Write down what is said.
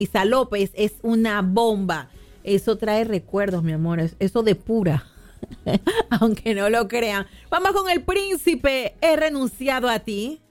Isa López es una bomba. Eso trae recuerdos, mi amor. Eso depura. Aunque no lo crean. Vamos con el príncipe. He renunciado a ti.